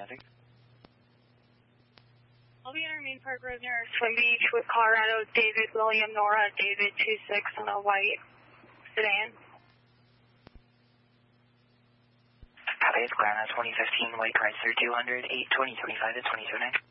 Atlantic. I'll be in Main Park Road near Swim Beach with Colorado, David, William, Nora, David, 26 on a white sedan. Copy, it's Glenna, 2015 White Chrysler 200, 82025 to 229.